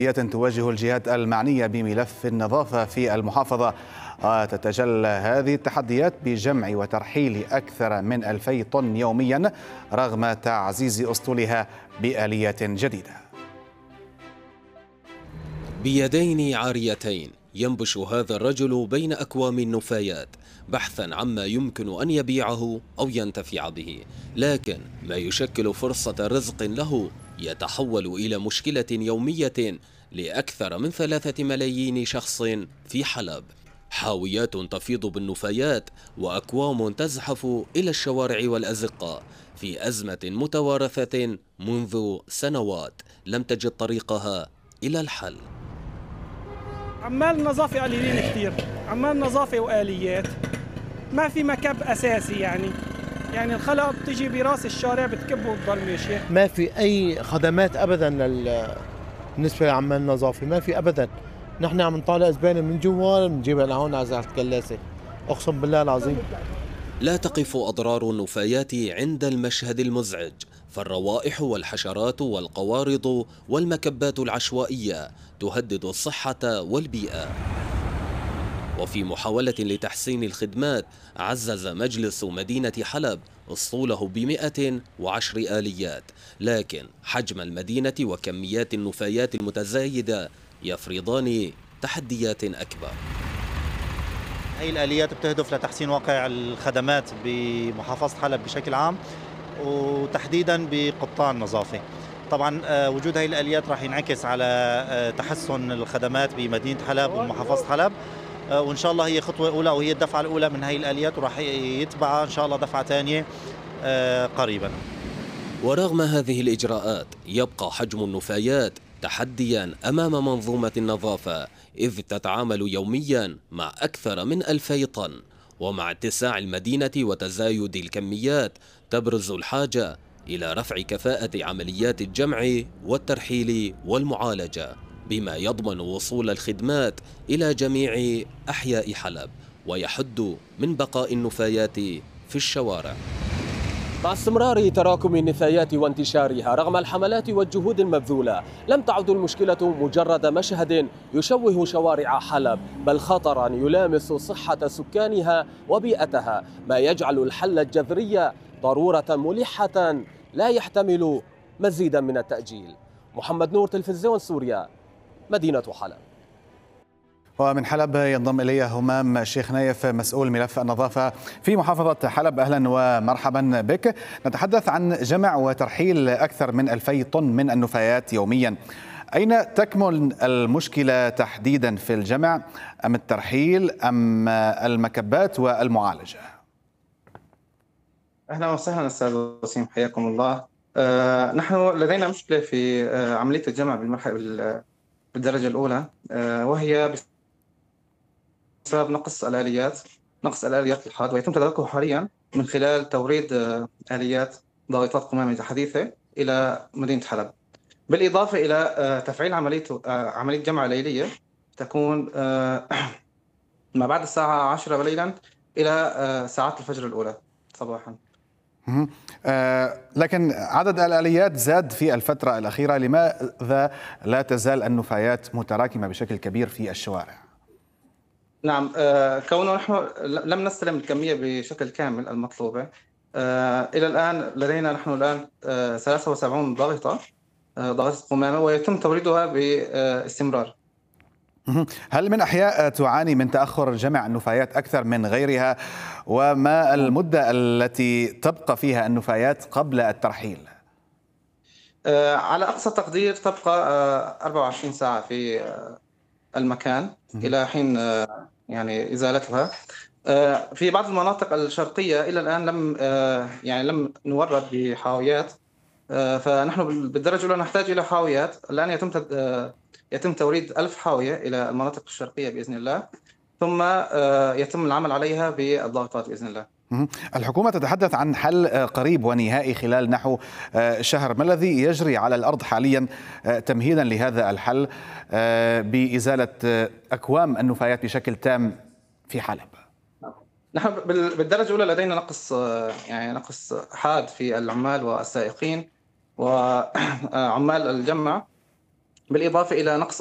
تواجه الجهات المعنية بملف النظافة في المحافظة. تتجلى هذه التحديات بجمع وترحيل أكثر من 2000 طن يوميا رغم تعزيز أسطولها بآليات جديدة. بيدين عاريتين ينبش هذا الرجل بين أكوام النفايات بحثا عما يمكن أن يبيعه أو ينتفع به، لكن ما يشكل فرصة رزق له يتحول إلى مشكلة يومية لأكثر من 3 ملايين شخص في حلب. حاويات تفيض بالنفايات وأكوام تزحف إلى الشوارع والأزقة في أزمة متوارثة منذ سنوات لم تجد طريقها إلى الحل. عمال النظافة قليلين كثير، عمال نظافة وآليات، ما في مكب أساسي يعني الخلق بتجي براس الشارع بتكب وتضل ماشية. ما في أي خدمات أبدا بالنسبة لعمال النظافة، ما في أبدا. نحن عم نطالع زبالة من جوا بنجيبها لهون على زاحة الكلاسة، أقسم بالله العظيم. لا تقف أضرار النفايات عند المشهد المزعج، فالروائح والحشرات والقوارض والمكبات العشوائية تهدد الصحة والبيئة. وفي محاولة لتحسين الخدمات عزز مجلس مدينة حلب أسطوله ب110 آليات، لكن حجم المدينة وكميات النفايات المتزايدة يفرضان تحديات أكبر. هي الآليات بتهدف لتحسين واقع الخدمات بمحافظة حلب بشكل عام وتحديدا بقطاع النظافة. طبعا وجود هي الآليات راح ينعكس على تحسن الخدمات بمدينة حلب ومحافظة حلب، وإن شاء الله هي خطوة أولى وهي الدفعة الأولى من هي الآليات، وراح يتبعها إن شاء الله دفعة ثانية قريبا. ورغم هذه الإجراءات يبقى حجم النفايات تحديا أمام منظومة النظافة، إذ تتعامل يوميا مع أكثر من 2000 طن، ومع اتساع المدينة وتزايد الكميات تبرز الحاجة إلى رفع كفاءة عمليات الجمع والترحيل والمعالجة، بما يضمن وصول الخدمات إلى جميع أحياء حلب ويحد من بقاء النفايات في الشوارع. مع استمرار تراكم النفايات وانتشارها رغم الحملات والجهود المبذولة، لم تعد المشكلة مجرد مشهد يشوه شوارع حلب، بل خطرا يلامس صحة سكانها وبيئتها، ما يجعل الحل الجذري ضرورة ملحة لا يحتمل مزيدا من التأجيل. محمد نور، تلفزيون سوريا، مدينة حلب. ومن حلب ينضم إلي همام الشيخ نايف مسؤول ملف النظافة في محافظة حلب. أهلا ومرحبا بك. نتحدث عن جمع وترحيل أكثر من 2000 طن من النفايات يوميا. أين تكمن المشكلة تحديدا، في الجمع أم الترحيل أم المكبات والمعالجة؟ أهلا وسهلا أستاذ وسيم، حياكم الله. نحن لدينا مشكلة في عملية الجمع بالدرجة الأولى، وهي بسبب نقص الآليات الحاد، ويتم تداركه حاليا من خلال توريد آليات ضاغطات قمامة حديثة إلى مدينة حلب، بالإضافة إلى تفعيل عملية جمع ليلية تكون ما بعد الساعة 10 ليلا إلى ساعات الفجر الأولى صباحا. لكن عدد الآليات زاد في الفترة الأخيرة، لماذا لا تزال النفايات متراكمة بشكل كبير في الشوارع؟ نعم، كونه نحن لم نستلم الكمية بشكل كامل المطلوبة، إلى الآن لدينا نحن الآن 73 ضاغطة قمامة، ويتم توريدها باستمرار. هل من أحياء تعاني من تأخر جمع النفايات أكثر من غيرها؟ وما المدة التي تبقى فيها النفايات قبل الترحيل؟ على أقصى تقدير تبقى 24 ساعة في المكان إلى حين يعني إزالتها. في بعض المناطق الشرقية إلى الآن لم نورد بحاويات، فنحن بالدرجة الأولى نحتاج إلى حاويات. الآن يتم توريد 1000 حاوية إلى المناطق الشرقية بإذن الله، ثم يتم العمل عليها بالضغطات بإذن الله. الحكومة تتحدث عن حل قريب ونهائي خلال نحو شهر. ما الذي يجري على الأرض حاليا تمهيدا لهذا الحل بإزالة أكوام النفايات بشكل تام في حلب؟ نحن بالدرجة الأولى لدينا نقص حاد في العمال والسائقين وعمال الجمع، بالإضافة إلى نقص